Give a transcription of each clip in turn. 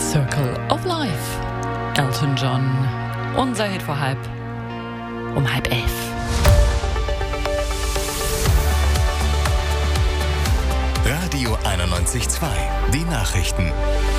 Circle of Life. Elton John. Unser Hit um 10:30. Radio 91.2. Die Nachrichten.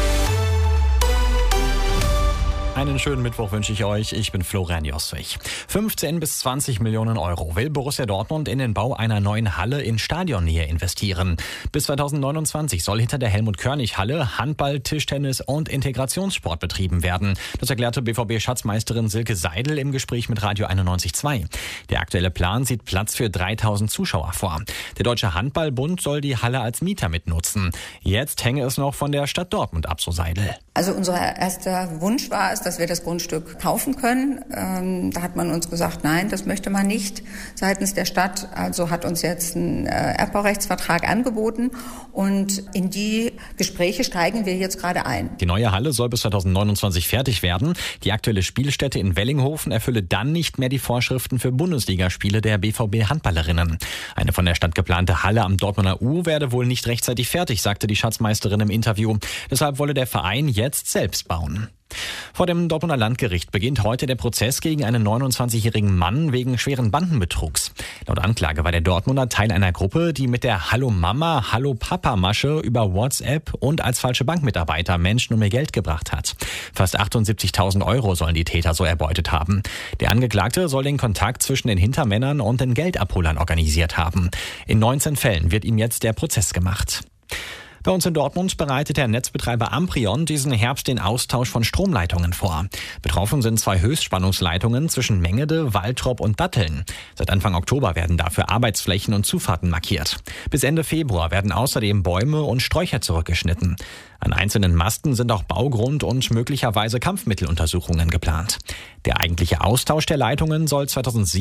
Einen schönen Mittwoch wünsche ich euch. Ich bin Florian Joswig. 15 bis 20 Millionen Euro will Borussia Dortmund in den Bau einer neuen Halle in Stadionnähe investieren. Bis 2029 soll hinter der Helmut-Körnig-Halle Handball, Tischtennis und Integrationssport betrieben werden. Das erklärte BVB-Schatzmeisterin Silke Seidel im Gespräch mit Radio 91.2. Der aktuelle Plan sieht Platz für 3000 Zuschauer vor. Der Deutsche Handballbund soll die Halle als Mieter mitnutzen. Jetzt hänge es noch von der Stadt Dortmund ab, so Seidel. Also unser erster Wunsch war es, dass wir das Grundstück kaufen können. Da hat man uns gesagt, nein, das möchte man nicht seitens der Stadt. Also hat uns jetzt ein Erbbaurechtsvertrag angeboten und in die Gespräche steigen wir jetzt gerade ein. Die neue Halle soll bis 2029 fertig werden. Die aktuelle Spielstätte in Wellinghofen erfülle dann nicht mehr die Vorschriften für Bundesligaspiele der BVB-Handballerinnen. Eine von der Stadt geplante Halle am Dortmunder U werde wohl nicht rechtzeitig fertig, sagte die Schatzmeisterin im Interview. Deshalb wolle der Verein jetzt selbst bauen. Vor dem Dortmunder Landgericht beginnt heute der Prozess gegen einen 29-jährigen Mann wegen schweren Bandenbetrugs. Laut Anklage war der Dortmunder Teil einer Gruppe, die mit der Hallo Mama, Hallo Papa Masche über WhatsApp und als falsche Bankmitarbeiter Menschen um ihr Geld gebracht hat. Fast 78.000 Euro sollen die Täter so erbeutet haben. Der Angeklagte soll den Kontakt zwischen den Hintermännern und den Geldabholern organisiert haben. In 19 Fällen wird ihm jetzt der Prozess gemacht. Bei uns in Dortmund bereitet der Netzbetreiber Amprion diesen Herbst den Austausch von Stromleitungen vor. Betroffen sind 2 Höchstspannungsleitungen zwischen Mengede, Waltrop und Datteln. Seit Anfang Oktober werden dafür Arbeitsflächen und Zufahrten markiert. Bis Ende Februar werden außerdem Bäume und Sträucher zurückgeschnitten. An einzelnen Masten sind auch Baugrund- und möglicherweise Kampfmitteluntersuchungen geplant. Der eigentliche Austausch der Leitungen soll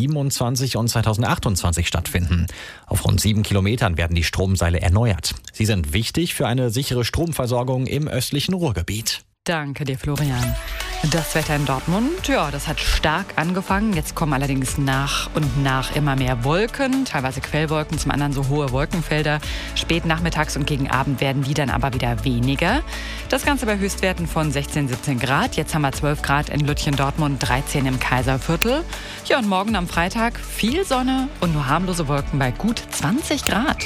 2027 und 2028 stattfinden. Auf rund 7 Kilometern werden die Stromseile erneuert. Sie sind wichtig für eine sichere Stromversorgung im östlichen Ruhrgebiet. Danke dir, Florian. Das Wetter in Dortmund, das hat stark angefangen. Jetzt kommen allerdings nach und nach immer mehr Wolken, teilweise Quellwolken, zum anderen so hohe Wolkenfelder. Spät nachmittags und gegen Abend werden die dann aber wieder weniger. Das Ganze bei Höchstwerten von 16, 17 Grad. Jetzt haben wir 12 Grad in Lütchen, Dortmund, 13 im Kaiserviertel. Ja, und morgen am Freitag viel Sonne und nur harmlose Wolken bei gut 20 Grad.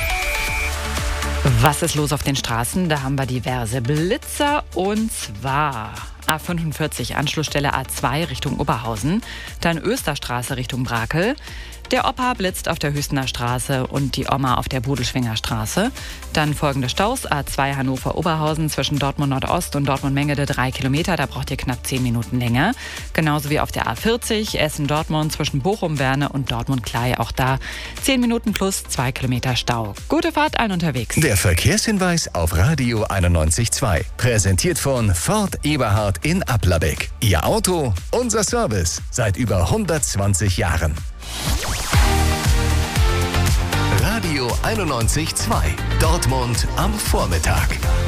Was ist los auf den Straßen? Da haben wir diverse Blitzer und zwar A45, Anschlussstelle A2 Richtung Oberhausen, dann Österstraße Richtung Brakel. Der Opa blitzt auf der Hüstener Straße und die Oma auf der Budelschwinger Straße. Dann folgende Staus, A2 Hannover-Oberhausen zwischen Dortmund Nordost und Dortmund-Mengede 3 Kilometer, da braucht ihr knapp 10 Minuten länger. Genauso wie auf der A40 Essen-Dortmund zwischen Bochum-Werne und Dortmund-Klei, auch da 10 Minuten plus 2 Kilometer Stau. Gute Fahrt allen unterwegs. Der Verkehrshinweis auf Radio 91.2. Präsentiert von Ford Eberhard in Applerbeck. Ihr Auto, unser Service. Seit über 120 Jahren. Radio 91.2. Dortmund am Vormittag.